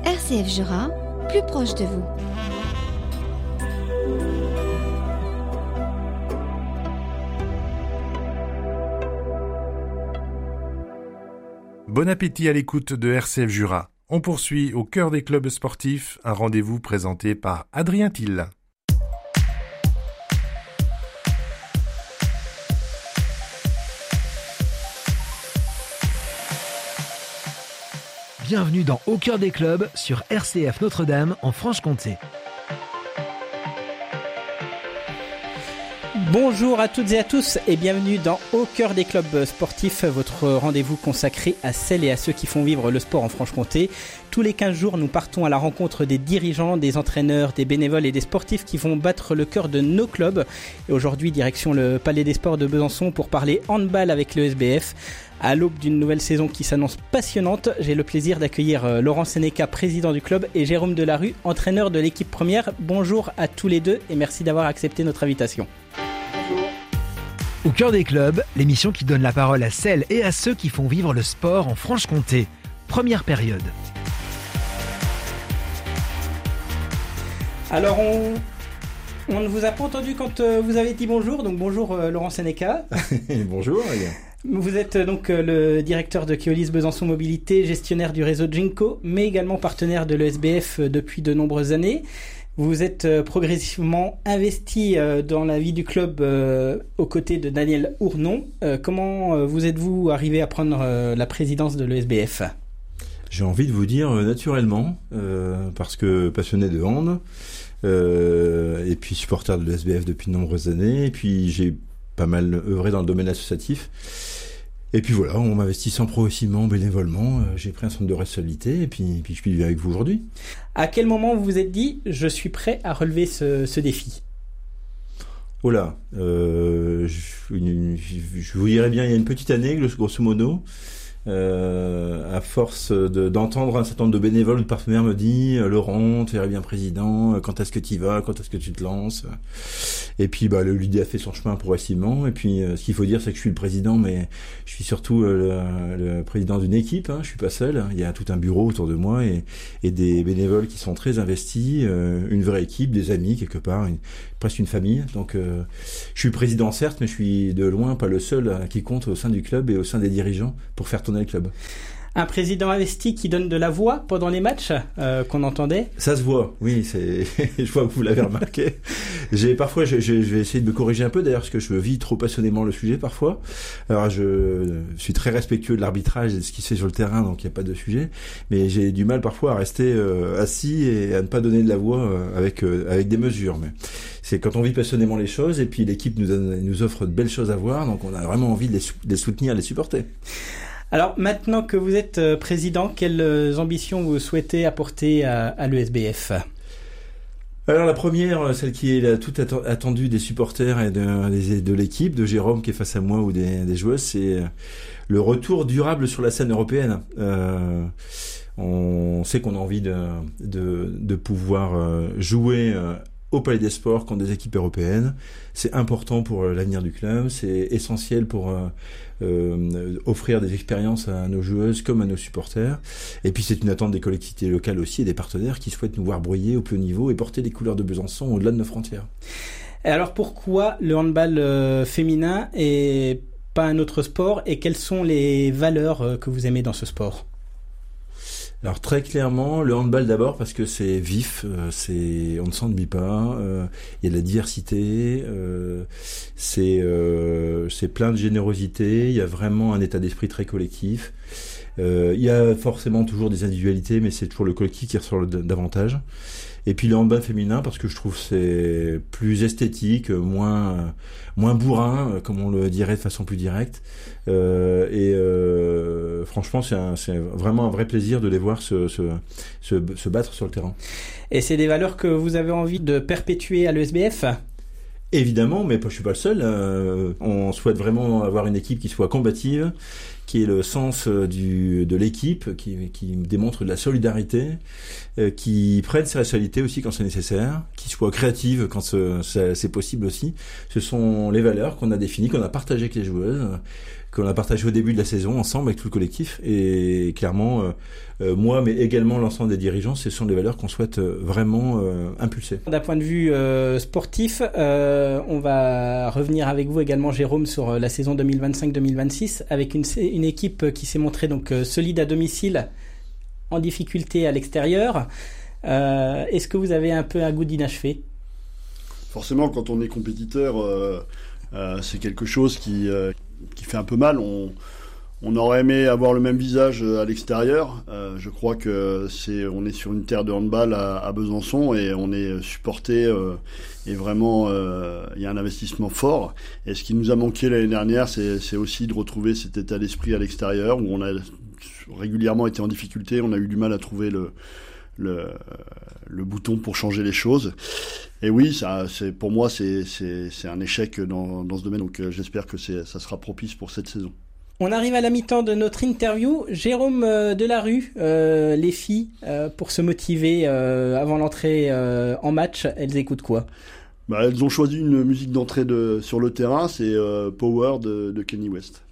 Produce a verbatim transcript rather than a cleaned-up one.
R C F Jura, plus proche de vous. Bon appétit à l'écoute de R C F Jura. On poursuit au cœur des clubs sportifs, un rendez-vous présenté par Adrien Thill. Bienvenue dans Au cœur des clubs sur R C F Notre-Dame en Franche-Comté. Bonjour à toutes et à tous et bienvenue dans Au cœur des clubs sportifs, votre rendez-vous consacré à celles et à ceux qui font vivre le sport en Franche-Comté. Tous les quinze jours, nous partons à la rencontre des dirigeants, des entraîneurs, des bénévoles et des sportifs qui vont battre le cœur de nos clubs. Et aujourd'hui, direction le Palais des Sports de Besançon pour parler handball avec le S B F. À l'aube d'une nouvelle saison qui s'annonce passionnante, j'ai le plaisir d'accueillir Laurent Sénéca, président du club, et Jérôme Delarue, entraîneur de l'équipe première. Bonjour à tous les deux et merci d'avoir accepté notre invitation. Au cœur des clubs, l'émission qui donne la parole à celles et à ceux qui font vivre le sport en Franche-Comté. Première période. Alors on... on ne vous a pas entendu quand vous avez dit bonjour, donc bonjour Laurent Sénéca. Bonjour. Vous êtes donc le directeur de Keolis Besançon Mobilité, gestionnaire du réseau Ginko, mais également partenaire de l'E S B F depuis de nombreuses années. Vous êtes progressivement investi dans la vie du club aux côtés de Daniel Ournon. Comment vous êtes-vous arrivé à prendre la présidence de l'E S B F ? J'ai envie de vous dire naturellement, euh, parce que passionné de hand, euh, et puis supporter de l'E S B F depuis de nombreuses années, et puis j'ai pas mal œuvré dans le domaine associatif. Et puis voilà, en m'investissant progressivement, bénévolement, euh, j'ai pris un centre de responsabilité et puis, et puis je suis avec vous aujourd'hui. À quel moment vous vous êtes dit, je suis prêt à relever ce, ce défi ? Oh là, euh, je, une, je vous dirais bien, il y a une petite année, grosso modo, Euh, à force de, d'entendre un certain nombre de bénévoles ou de partenaires me dire « Laurent, tu verrais bien président, quand est-ce que tu y vas, quand est-ce que tu te lances ?» Et puis bah, l'idée a fait son chemin progressivement. Et puis euh, ce qu'il faut dire, c'est que je suis le président, mais je suis surtout euh, le, le président d'une équipe. Hein, je suis pas seul. Il y a tout un bureau autour de moi et, et des bénévoles qui sont très investis, euh, une vraie équipe, des amis quelque part, une, presque une famille. Donc euh, je suis président certes, mais je suis de loin pas le seul euh, qui compte au sein du club et au sein des dirigeants pour faire tourner le club. Un président investi qui donne de la voix pendant les matchs euh, qu'on entendait. Ça se voit, oui, c'est. Je vois que vous l'avez remarqué. J'ai parfois, je, je, je vais essayer de me corriger un peu d'ailleurs parce que je vis trop passionnément le sujet parfois. Alors je suis très respectueux de l'arbitrage et de ce qui se fait sur le terrain, donc il n'y a pas de sujet. Mais j'ai du mal parfois à rester euh, assis et à ne pas donner de la voix euh, avec euh, avec des mesures. Mais c'est quand on vit passionnément les choses et puis l'équipe nous donne, nous offre de belles choses à voir, donc on a vraiment envie de les, de les soutenir, de les supporter. Alors maintenant que vous êtes président, quelles ambitions vous souhaitez apporter à, à l'E S B F ? Alors la première, celle qui est la toute attendue des supporters et de, de l'équipe, de Jérôme qui est face à moi ou des, des joueuses, c'est le retour durable sur la scène européenne. Euh, on sait qu'on a envie de, de, de pouvoir jouer au Palais des Sports contre des équipes européennes. C'est important pour l'avenir du club, c'est essentiel pour euh, euh, offrir des expériences à nos joueuses comme à nos supporters. Et puis c'est une attente des collectivités locales aussi et des partenaires qui souhaitent nous voir briller au plus haut niveau et porter les couleurs de Besançon au-delà de nos frontières. Et alors pourquoi le handball euh, féminin et pas un autre sport, et quelles sont les valeurs euh, que vous aimez dans ce sport ? Alors très clairement, le handball d'abord parce que c'est vif, euh, c'est on ne s'ennuie pas, euh, il y a de la diversité, euh, c'est euh, c'est plein de générosité, il y a vraiment un état d'esprit très collectif. Euh, il y a forcément toujours des individualités, mais c'est toujours le collectif qui ressort le, davantage. Et puis le handball féminin parce que je trouve que c'est plus esthétique, moins moins bourrin, comme on le dirait de façon plus directe. Euh, et euh, franchement, c'est, un, c'est vraiment un vrai plaisir de les voir se, se, se, se battre sur le terrain. Et c'est des valeurs que vous avez envie de perpétuer à l'E S B F ? Évidemment, mais je suis pas le seul. Euh, on souhaite vraiment avoir une équipe qui soit combative, qui est le sens du, de l'équipe, qui, qui démontre de la solidarité, euh, qui prenne ses responsabilités aussi quand c'est nécessaire, qui soit créative quand ce, c'est, c'est possible aussi. Ce sont les valeurs qu'on a définies, qu'on a partagées avec les joueuses, qu'on a partagées au début de la saison ensemble avec tout le collectif. Et clairement, euh, euh, moi, mais également l'ensemble des dirigeants, ce sont des valeurs qu'on souhaite euh, vraiment euh, impulser. D'un point de vue euh, sportif, euh, on va revenir avec vous également, Jérôme, sur la saison deux mille vingt-cinq deux mille vingt-six, avec une, une équipe qui s'est montrée donc euh, solide à domicile, en difficulté à l'extérieur. Euh, est-ce que vous avez un peu un goût d'inachevé ? Forcément, quand on est compétiteur, euh, euh, c'est quelque chose qui, euh, qui fait un peu mal. On, on aurait aimé avoir le même visage à l'extérieur. Euh, je crois que c'est, on est sur une terre de handball à, à Besançon et on est supporté euh, et vraiment, euh, il y a un investissement fort. Et ce qui nous a manqué l'année dernière, c'est, c'est aussi de retrouver cet état d'esprit à l'extérieur où on a régulièrement été en difficulté. On a eu du mal à trouver le Le, le bouton pour changer les choses. Et oui, ça, c'est, pour moi, c'est, c'est, c'est un échec dans, dans ce domaine. Donc euh, j'espère que c'est, ça sera propice pour cette saison. On arrive à la mi-temps de notre interview. Jérôme euh, Delarue, euh, les filles, euh, pour se motiver euh, avant l'entrée euh, en match, elles écoutent quoi ? Bah, elles ont choisi une musique d'entrée de, sur le terrain, c'est euh, Power de, de Kanye West.